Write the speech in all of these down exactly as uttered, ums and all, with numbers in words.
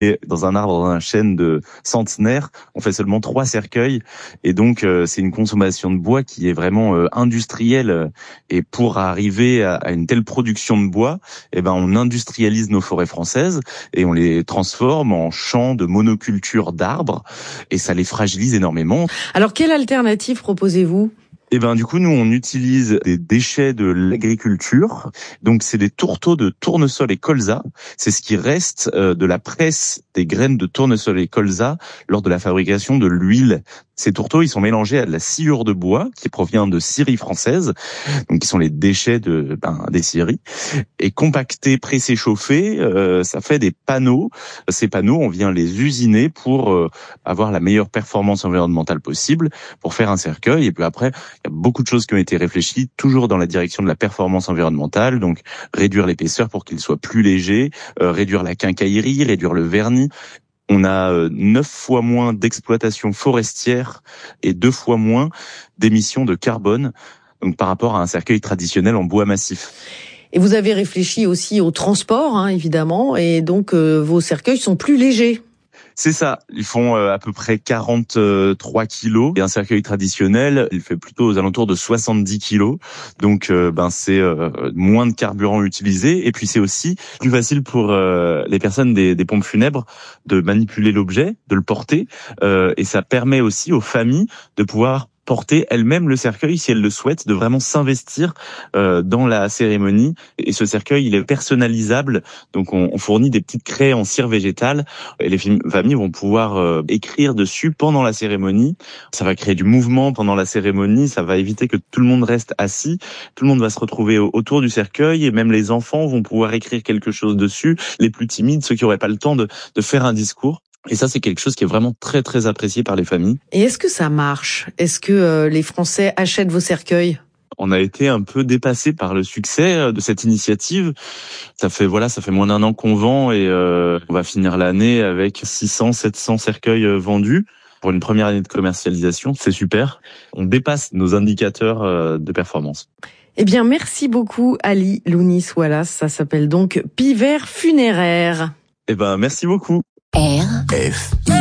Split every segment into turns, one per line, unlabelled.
Et dans un arbre, dans un chêne de centenaire, on fait seulement trois cercueils. Et donc, euh, c'est une consommation de bois qui est vraiment euh, industrielle. Et pour arriver à, à une telle production de bois, eh ben, on industrialise nos forêts françaises et on les transforme en champs de monoculture d'arbres. Et ça les fragilise énormément.
Alors, quelle alternative proposez-vous ?
Eh ben, du coup, nous, on utilise des déchets de l'agriculture. Donc, c'est des tourteaux de tournesol et colza. C'est ce qui reste euh, de la presse des graines de tournesol et colza lors de la fabrication de l'huile. Ces tourteaux, ils sont mélangés à de la sciure de bois qui provient de scieries françaises, donc qui sont les déchets de ben, des scieries, et compactés, pressés, chauffés, euh, ça fait des panneaux. Ces panneaux, on vient les usiner pour euh, avoir la meilleure performance environnementale possible, pour faire un cercueil. Et puis après, il y a beaucoup de choses qui ont été réfléchies, toujours dans la direction de la performance environnementale, donc réduire l'épaisseur pour qu'il soit plus léger, euh, réduire la quincaillerie, réduire le vernis. On a neuf fois moins d'exploitation forestière et deux fois moins d'émissions de carbone, donc par rapport à un cercueil traditionnel en bois massif.
Et vous avez réfléchi aussi au transport, hein, évidemment, et donc euh, vos cercueils sont plus légers.
C'est ça, ils font à peu près quarante-trois kilos et un cercueil traditionnel, il fait plutôt aux alentours de soixante-dix kilos. Donc euh, ben c'est euh, moins de carburant utilisé et puis c'est aussi plus facile pour euh, les personnes des, des pompes funèbres de manipuler l'objet, de le porter euh, et ça permet aussi aux familles de pouvoir porter elles-mêmes le cercueil si elles le souhaitent, de vraiment s'investir euh, dans la cérémonie. Et ce cercueil, il est personnalisable, donc on, on fournit des petites craies en cire végétale et les familles vont pouvoir euh, écrire dessus pendant la cérémonie. Ça va créer du mouvement pendant la cérémonie, ça va éviter que tout le monde reste assis, tout le monde va se retrouver autour du cercueil et même les enfants vont pouvoir écrire quelque chose dessus, les plus timides, ceux qui n'auraient pas le temps de, de faire un discours. Et ça, c'est quelque chose qui est vraiment très, très apprécié par les familles.
Et est-ce que ça marche ? Est-ce que euh, les Français achètent vos cercueils ?
On a été un peu dépassé par le succès de cette initiative. Ça fait voilà, ça fait moins d'un an qu'on vend et euh, on va finir l'année avec six cents, sept cents cercueils vendus. Pour une première année de commercialisation, c'est super. On dépasse nos indicateurs de performance.
Eh bien, merci beaucoup Ali Lounis Wallace. Ça s'appelle donc Pivert Funéraire.
Eh ben, merci beaucoup.
R F I.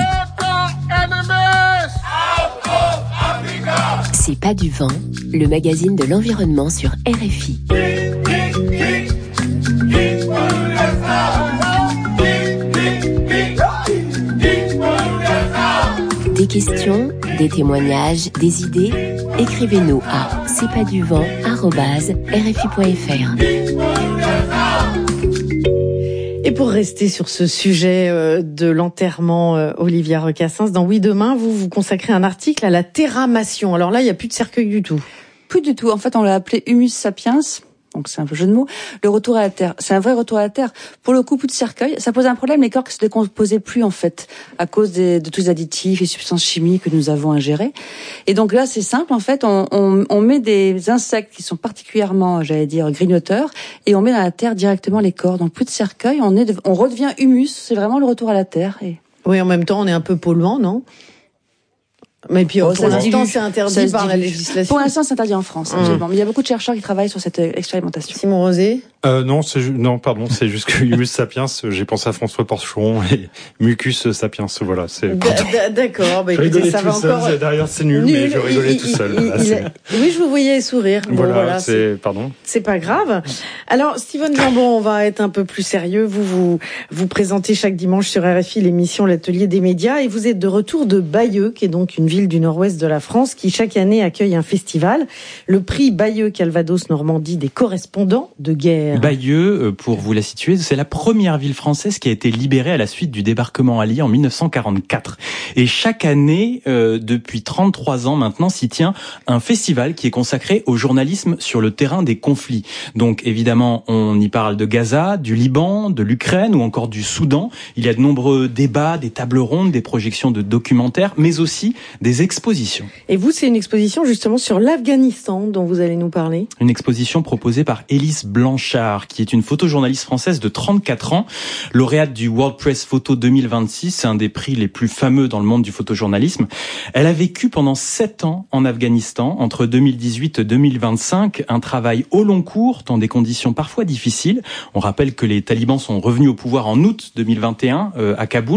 C'est pas du vent, le magazine de l'environnement sur R F I. Des questions, des témoignages, des idées, écrivez-nous à c'est pas du vent arobase r f i point f r.
Et pour rester sur ce sujet de l'enterrement, Olivia Recassens, dans Oui Demain, vous vous consacrez un article à la terramation. Alors là, il n'y a plus de cercueil du tout.
Plus du tout. En fait, on l'a appelé Humus sapiens. Donc c'est un peu jeu de mots. Le retour à la terre, c'est un vrai retour à la terre. Pour le coup, plus de cercueil, ça pose un problème. Les corps qui se décomposaient plus en fait à cause des, de tous les additifs et substances chimiques que nous avons ingérés. Et donc là, c'est simple en fait. On, on, on met des insectes qui sont particulièrement, j'allais dire, grignoteurs, et on met dans la terre directement les corps. Donc plus de cercueil, on est, on redevient humus. C'est vraiment le retour à la terre. Et...
oui, en même temps, on est un peu polluant, non ? Mais puis, oh, pour l'instant, c'est interdit par la législation.
Pour l'instant, c'est interdit en France, absolument. Mmh. Mais il y a beaucoup de chercheurs qui travaillent sur cette expérimentation.
Simon Rosé ?
Euh, non, c'est ju- non, pardon, c'est juste que Humus sapiens, j'ai pensé à François Porcheron et Mucus sapiens, voilà, c'est.
D- d'accord, bah,
écoutez,
ça va
seul,
encore.
Derrière, c'est nul, nul, mais je rigolais tout seul.
Il,
là,
il, il, oui, je vous voyais sourire. Bon,
voilà,
voilà,
c'est,
c'est,
pardon.
C'est pas grave. Alors, Steven Jambon, on va être un peu plus sérieux. Vous, vous, vous présentez chaque dimanche sur R F I l'émission L'Atelier des médias et vous êtes de retour de Bayeux, qui est donc une ville du nord-ouest de la France, qui chaque année accueille un festival, le prix Bayeux Calvados Normandie des correspondants de guerre.
Bayeux, pour vous la situer, c'est la première ville française qui a été libérée à la suite du débarquement allié en mille neuf cent quarante-quatre. Et chaque année, euh, depuis trente-trois ans maintenant, s'y tient un festival qui est consacré au journalisme sur le terrain des conflits. Donc évidemment, on y parle de Gaza, du Liban, de l'Ukraine ou encore du Soudan. Il y a de nombreux débats, des tables rondes, des projections de documentaires, mais aussi des expositions.
Et vous, c'est une exposition justement sur l'Afghanistan dont vous allez nous parler.
Une exposition proposée par Élise Blanchard, qui est une photojournaliste française de trente-quatre ans, lauréate du World Press Photo deux mille vingt-six, c'est un des prix les plus fameux dans le monde du photojournalisme. Elle a vécu pendant sept ans en Afghanistan, entre deux mille dix-huit et deux mille vingt-cinq, un travail au long cours, dans des conditions parfois difficiles. On rappelle que les talibans sont revenus au pouvoir en août deux mille vingt et un euh, à Kaboul.